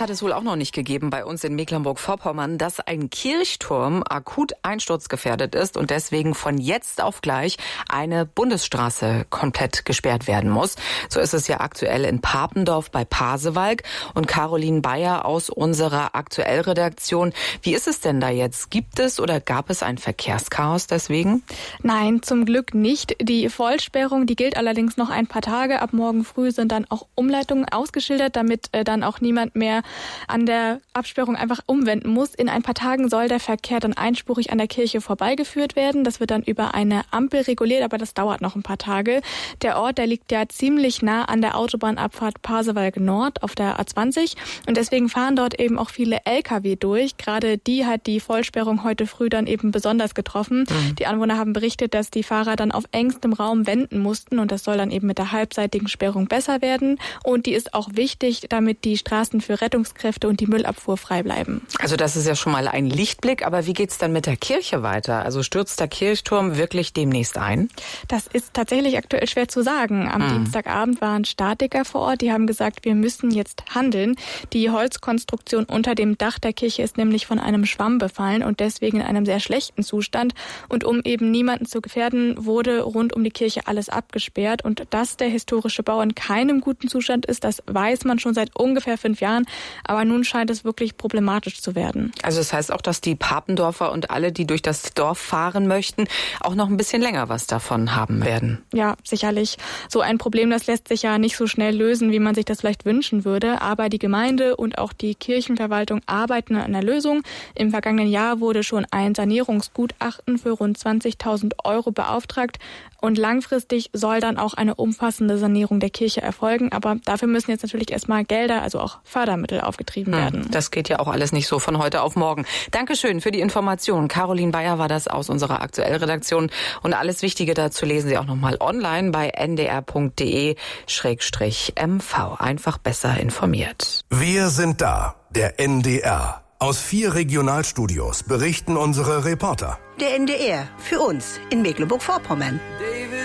hat es wohl auch noch nicht gegeben bei uns in Mecklenburg-Vorpommern, dass ein Kirchturm akut einsturzgefährdet ist und deswegen von jetzt auf gleich eine Bundesstraße komplett gesperrt werden muss. So ist es ja aktuell in Papendorf bei Pasewalk. Und Caroline Bayer aus unserer Aktuell-Redaktion, wie ist es denn da jetzt? Gibt es oder gab es ein Verkehrschaos deswegen? Nein, zum Glück nicht. Die Vollsperrung, die gilt allerdings noch ein paar Tage. Ab morgen früh sind dann auch Umleitungen ausgeschildert, damit dann auch niemand mehr an der Absperrung einfach umwenden muss. In ein paar Tagen soll der Verkehr dann einspurig an der Kirche vorbeigeführt werden. Das wird dann über eine Ampel reguliert, aber das dauert noch ein paar Tage. Der Ort, der liegt ja ziemlich nah an der Autobahnabfahrt Pasewalk Nord auf der A20 und deswegen fahren dort eben auch viele LKW durch. Gerade die hat die Vollsperrung heute früh dann eben besonders getroffen. Die Anwohner haben berichtet, dass die Fahrer dann auf engstem Raum wenden mussten und das soll dann eben mit der halbseitigen Sperrung besser werden. Und die ist auch wichtig, damit die Straßen für Rettungskräfte und die Müllabfuhr frei bleiben. Also das ist ja schon mal ein Lichtblick, aber wie geht's dann mit der Kirche weiter? Also stürzt der Kirchturm wirklich demnächst ein? Das ist tatsächlich aktuell schwer zu sagen. Am Dienstagabend waren Statiker vor Ort, die haben gesagt, wir müssen jetzt handeln. Die Holzkonstruktion unter dem Dach der Kirche ist nämlich von einem Schwamm befallen und deswegen in einem sehr schlechten Zustand. Und um eben niemanden zu gefährden, wurde rund um die Kirche alles abgesperrt. Und dass der historische Bau in keinem guten Zustand ist, das weiß man schon seit ungefähr 5 Jahren. Aber nun scheint es wirklich problematisch zu werden. Also das heißt auch, dass die Papendorfer und alle, die durch das Dorf fahren möchten, auch noch ein bisschen länger was davon haben werden. Ja, sicherlich. So ein Problem, das lässt sich ja nicht so schnell lösen, wie man sich das vielleicht wünschen würde. Aber die Gemeinde und auch die Kirchenverwaltung arbeiten an einer Lösung. Im vergangenen Jahr wurde schon ein Sanierungsgutachten für rund 20.000 € beauftragt. Und langfristig soll dann auch eine umfassende Sanierung der Kirche erfolgen. Aber dafür müssen jetzt natürlich erstmal Gelder, also auch Fördermittel aufgetrieben werden. Das geht ja auch alles nicht so von heute auf morgen. Dankeschön für die Information. Caroline Bayer war das aus unserer Aktuellredaktion. Und alles Wichtige dazu lesen Sie auch nochmal online bei ndr.de/mv. Einfach besser informiert. Wir sind da, der NDR. Aus 4 Regionalstudios berichten unsere Reporter. Der NDR, für uns in Mecklenburg-Vorpommern.